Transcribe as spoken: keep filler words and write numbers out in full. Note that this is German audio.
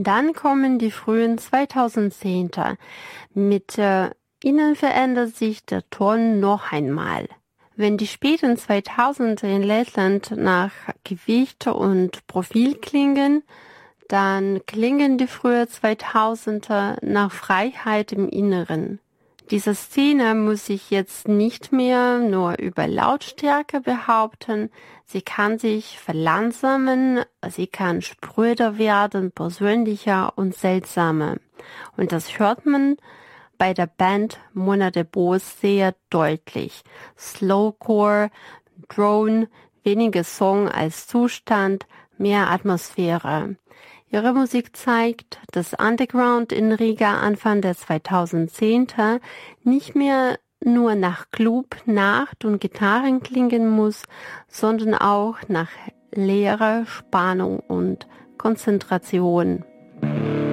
Dann kommen die frühen zweitausendzehnter. Mit äh, ihnen verändert sich der Ton noch einmal. Wenn die späten zweitausender in Lettland nach Gewicht und Profil klingen, dann klingen die frühen zweitausender nach Freiheit im Inneren. Diese Szene muss sich jetzt nicht mehr nur über Lautstärke behaupten, sie kann sich verlangsamen, sie kann spröder werden, persönlicher und seltsamer. Und das hört man bei der Band Mona de Boos sehr deutlich. Slowcore, Drone, weniger Song als Zustand, mehr Atmosphäre. Ihre Musik zeigt, dass Underground in Riga Anfang der zweitausendzehnter nicht mehr nur nach Club, Nacht und Gitarren klingen muss, sondern auch nach Leere, Spannung und Konzentration.